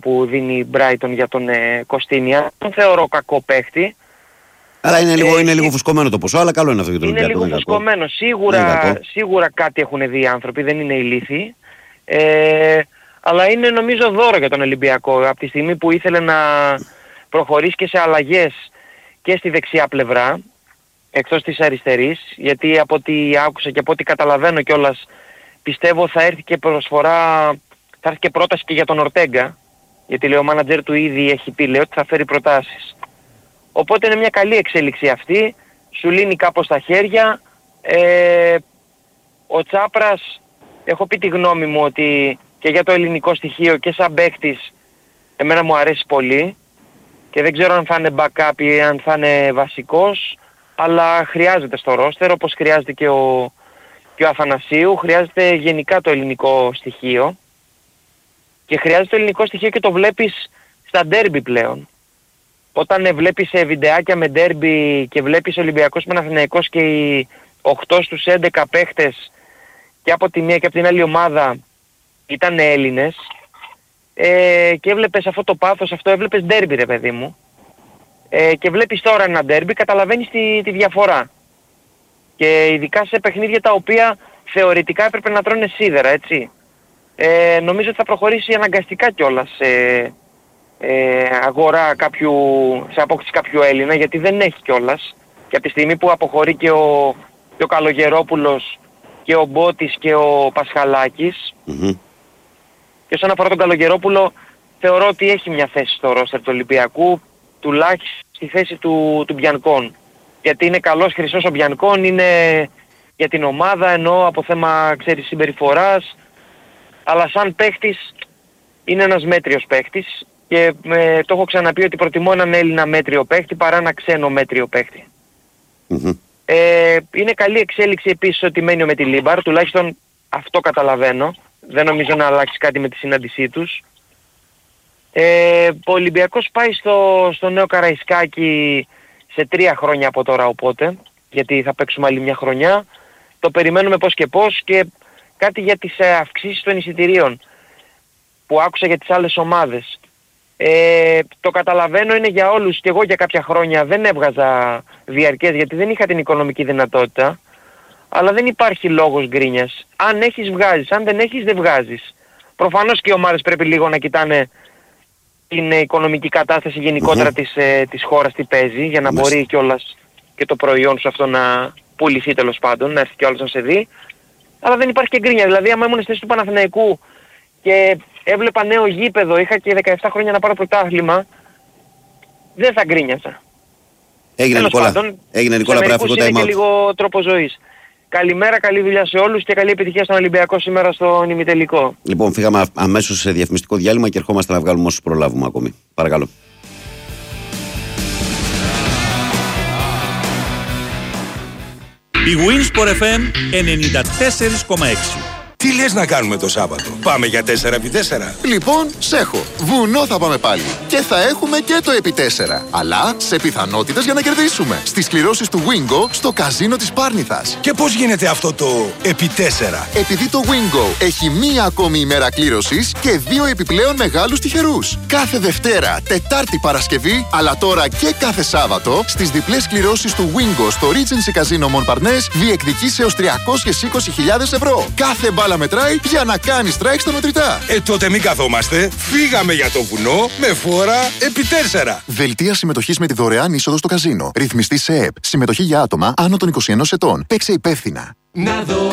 που δίνει η Brighton για τον Κωστίνια. Δεν θεωρώ κακό παίχτη. Αλλά είναι λίγο φουσκωμένο το ποσό, αλλά καλό είναι αυτό για τον Ολυμπιακό. Είναι λίγο φουσκωμένο. Σίγουρα κάτι έχουν δει οι άνθρωποι, δεν είναι ηλίθιοι. Αλλά είναι νομίζω δώρο για τον Ολυμπιακό. Από τη στιγμή που ήθελε να προχωρήσει και σε αλλαγές και στη δεξιά πλευρά, εκτός της αριστερής, γιατί από ό,τι άκουσα και από ό,τι καταλαβαίνω κιόλας, πιστεύω θα έρθει και προσφορά, θα έρθει και πρόταση και για τον Ορτέγκα, γιατί λέει ο μάνατζερ του ήδη έχει πει, λέει, ότι θα φέρει προτάσεις. Οπότε είναι μια καλή εξέλιξη αυτή, σου λύνει κάπως τα χέρια. Ο Τσάπρας, έχω πει τη γνώμη μου ότι και για το ελληνικό στοιχείο και σαν παίκτης εμένα μου αρέσει πολύ και δεν ξέρω αν θα είναι backup ή αν θα είναι βασικός, αλλά χρειάζεται στο ρόστερ, όπως χρειάζεται και ο Αθανασίου, χρειάζεται γενικά το ελληνικό στοιχείο και χρειάζεται το ελληνικό στοιχείο και το βλέπεις στα ντέρμπι πλέον. Όταν βλέπεις βιντεάκια με ντέρμπι και βλέπεις Ολυμπιακός Παναθηναϊκός και οι 8 στους 11 παίχτες και από τη μία και από την άλλη ομάδα ήταν Έλληνες, και έβλεπες αυτό το πάθος, αυτό έβλεπες ντέρμπι ρε παιδί μου, και βλέπεις τώρα ένα ντέρμπι, καταλαβαίνεις τη διαφορά. Και ειδικά σε παιχνίδια τα οποία θεωρητικά έπρεπε να τρώνε σίδερα, έτσι. Νομίζω ότι θα προχωρήσει αναγκαστικά κιόλας αγορά σε απόκτηση κάποιου Έλληνα, γιατί δεν έχει κιόλας. Και από τη στιγμή που αποχωρεί και ο Καλογερόπουλος και ο Μπότης και ο Πασχαλάκης, και όσον αφορά τον Καλογερόπουλο, θεωρώ ότι έχει μια θέση στο ρόστερ του Ολυμπιακού, τουλάχιστον στη θέση του Μπιανκόν. Γιατί είναι καλός χρυσός ο Μπιανκόν, είναι για την ομάδα, εννοώ από θέμα, ξέρεις, συμπεριφοράς, αλλά σαν παίχτης είναι ένας μέτριος παίχτης και το έχω ξαναπεί ότι προτιμώ έναν Έλληνα μέτριο παίχτη παρά ένα ξένο μέτριο παίχτη. Είναι καλή εξέλιξη επίσης ότι μένει με τη Λίμπαρ, τουλάχιστον αυτό καταλαβαίνω. Δεν νομίζω να αλλάξει κάτι με τη συνάντησή τους. Ο Ολυμπιακός πάει στο Νέο Καραϊσκάκι σε 3 χρόνια από τώρα, οπότε, γιατί θα παίξουμε άλλη μια χρονιά. Το περιμένουμε πώς και πώς, και κάτι για τις αυξήσεις των εισιτηρίων που άκουσα για τις άλλες ομάδες. Το καταλαβαίνω, είναι για όλους, και εγώ για κάποια χρόνια δεν έβγαζα διαρκές γιατί δεν είχα την οικονομική δυνατότητα, αλλά δεν υπάρχει λόγος γκρίνιας. Αν έχεις βγάζεις, αν δεν έχεις δεν βγάζεις. Προφανώς και οι ομάδες πρέπει λίγο να κοιτάνε την οικονομική κατάσταση γενικότερα της χώρας τι παίζει, για να μπορεί κιόλας και το προϊόν σου αυτό να πουληθεί τέλος πάντων, να έρθει κιόλας να σε δει. Αλλά δεν υπάρχει και γκρίνια. Δηλαδή άμα ήμουν στη θέση του Παναθηναϊκού και έβλεπα νέο γήπεδο, είχα και 17 χρόνια να πάρω πρωτάθλημα, δεν θα γκρίνιασα. Έγινε Νικόλα, πρέπει αυτό το time out. Είναι και λίγο τρόπο ζωής. Καλημέρα, καλή δουλειά σε όλους και καλή επιτυχία στον Ολυμπιακό σήμερα στον ημιτελικό. Λοιπόν, φύγαμε αμέσως σε διαφημιστικό διάλειμμα και ερχόμαστε να βγάλουμε όσους προλάβουμε ακόμη. Παρακαλώ. Η Winsport FM 94,6. Τι λες να κάνουμε το Σάββατο? Πάμε για 4x4? Λοιπόν, σέχω. Βουνό θα πάμε πάλι. Και θα έχουμε και το επί 4. Αλλά σε πιθανότητες για να κερδίσουμε. Στις κληρώσεις του Wingo στο καζίνο της Πάρνηθας. Και πώς γίνεται αυτό το επί 4? Επειδή το Wingo έχει μία ακόμη ημέρα κλήρωσης και 2 επιπλέον μεγάλους τυχερούς. Κάθε Δευτέρα, Τετάρτη, Παρασκευή, αλλά τώρα και κάθε Σάββατο, στις διπλές κληρώσεις του Wingo στο Regency Casino Montparnasse διεκδικείς έως 320.000 ευρώ. Κάθε μπάλα μετράει για να κάνει strike στα μετρητά. Τότε μην καθόμαστε. Φύγαμε για το βουνό με φόρα επί 4. Δελτία συμμετοχής με τη δωρεάν είσοδο στο καζίνο. Ρυθμιστή σε ΕΕΠ. Συμμετοχή για άτομα άνω των 21 ετών. Παίξε υπεύθυνα. Να δω